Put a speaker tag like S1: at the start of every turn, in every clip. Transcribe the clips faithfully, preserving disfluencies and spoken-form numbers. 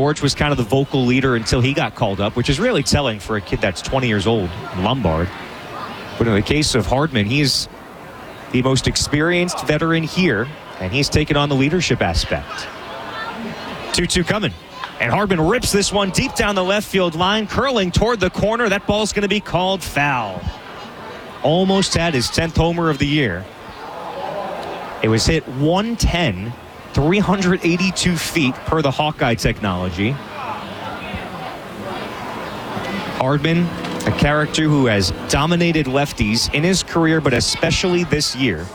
S1: George was kind of the vocal leader until he got called up, which is really telling for a kid that's twenty years old, Lombard. But in the case of Hardman, he's the most experienced veteran here, and he's taken on the leadership aspect. two two coming. And Hardman rips this one deep down the left field line, curling toward the corner. That ball's going to be called foul. Almost had his tenth homer of the year. It was hit one ten, three hundred eighty-two feet per the Hawkeye technology. Hardman, a character who has dominated lefties in his career, but especially this year.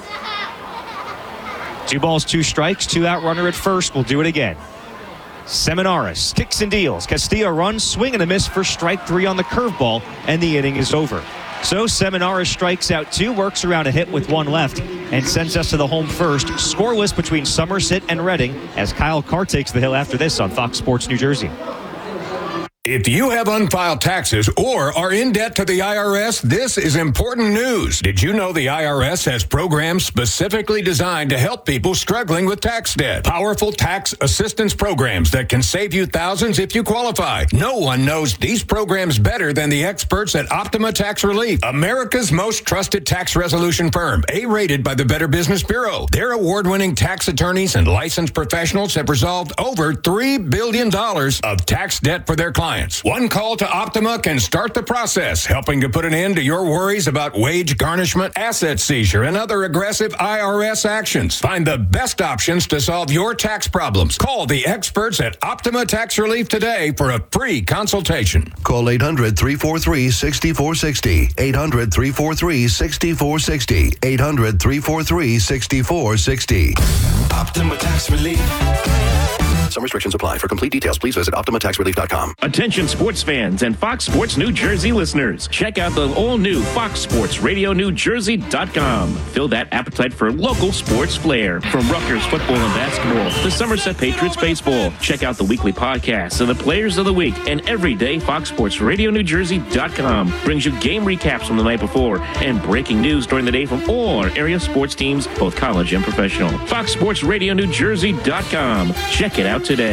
S1: Two balls, two strikes, two out runner at first. We'll do it again. Seminaris kicks and deals. Castillo runs, swing and a miss for strike three on the curveball, and the inning is over. So Seminaris strikes out two, works around a hit with one left, and sends us to the home first. Scoreless between Somerset and Reading as Kyle Carr takes the hill after this on Fox Sports New Jersey.
S2: If you have unfiled taxes or are in debt to the I R S, this is important news. Did you know the I R S has programs specifically designed to help people struggling with tax debt? Powerful tax assistance programs that can save you thousands if you qualify. No one knows these programs better than the experts at Optima Tax Relief, America's most trusted tax resolution firm, A-rated by the Better Business Bureau. Their award-winning tax attorneys and licensed professionals have resolved over three billion dollars of tax debt for their clients. One call to Optima can start the process, helping to put an end to your worries about wage garnishment, asset seizure, and other aggressive I R S actions. Find the best options to solve your tax problems. Call the experts at Optima Tax Relief today for a free consultation.
S3: Call eight hundred, three four three, six four six zero. eight hundred, three four three, six four six zero. eight hundred, three four three, six four six zero.
S4: Optima Tax Relief.
S3: Some restrictions apply. For complete details, please visit optima tax relief dot com.
S5: Attention sports fans and Fox Sports New Jersey listeners. Check out the all-new Fox Sports Radio New Jersey dot com. Fill that appetite for local sports flair. From Rutgers football and basketball to Somerset Patriots baseball. Check out the weekly podcasts of the players of the week. And every day, Fox Sports Radio New Jersey dot com brings you game recaps from the night before and breaking news during the day from all our area sports teams, both college and professional. Fox Sports Radio New Jersey dot com. Check it out today.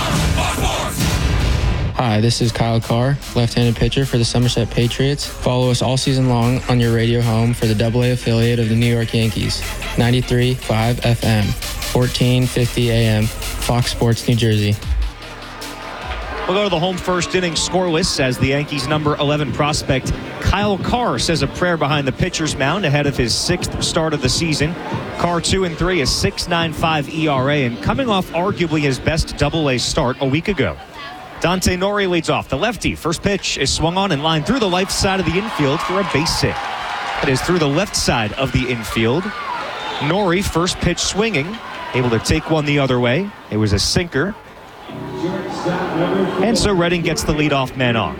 S6: Hi, this is Kyle Carr, left-handed pitcher for the Somerset Patriots. Follow us all season long on your radio home for the double A affiliate of the New York Yankees. ninety-three point five F M, fourteen fifty A M, Fox Sports New Jersey.
S1: We'll go to the home first inning scoreless as the Yankees' number eleven prospect Kyle Carr says a prayer behind the pitcher's mound ahead of his sixth start of the season. Carr two and three, a six point nine five E R A, and coming off arguably his best double A start a week ago. Dante Nori leads off. The lefty, first pitch is swung on and lined through the left side of the infield for a base hit. It is through the left side of the infield. Nori, first pitch swinging, able to take one the other way. It was a sinker. And so Reading gets the leadoff man on.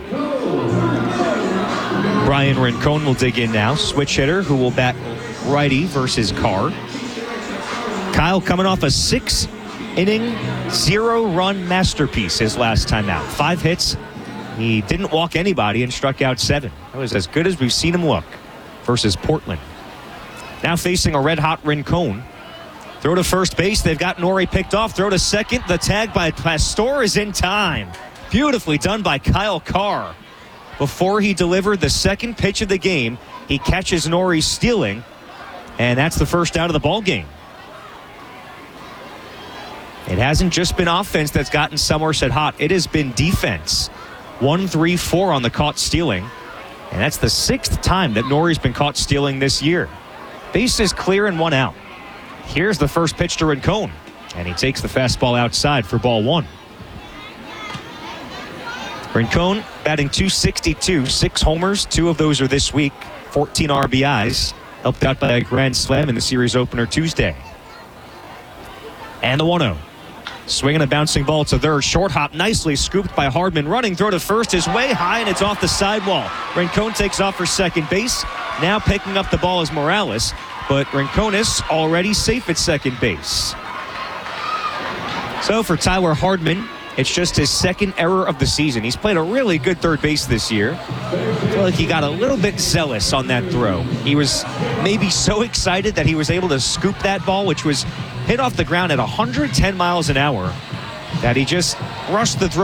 S1: Brian Rincon will dig in now. Switch hitter who will bat righty versus Carr. Kyle coming off a six inning, zero run masterpiece his last time out. Five hits. He didn't walk anybody and struck out seven. That was as good as we've seen him look versus Portland. Now facing a red hot Rincon. Throw to first base. They've got Nori picked off. Throw to second. The tag by Pastor is in time. Beautifully done by Kyle Carr. Before he delivered the second pitch of the game, he catches Nori stealing, and that's the first out of the ball game. It hasn't just been offense that's gotten Somerset hot. It has been defense. One, three, four on the caught stealing, and that's the sixth time that Nori's been caught stealing this year. Base is clear and one out. Here's the first pitch to Rincon, and he takes the fastball outside for ball one. Rincon batting two sixty-two, six homers, two of those are this week, fourteen R B Is, helped out by a grand slam in the series opener Tuesday. And the one oh. Swinging a bouncing ball to third, short hop, nicely scooped by Hardman. Running throw to first is way high, and it's off the sidewall. Rincon takes off for second base. Now picking up the ball is Morales, but Rincon is already safe at second base. So for Tyler Hardman, it's just his second error of the season. He's played a really good third base this year. I feel like he got a little bit zealous on that throw. He was maybe so excited that he was able to scoop that ball, which was hit off the ground at one hundred ten miles an hour, that he just rushed the throw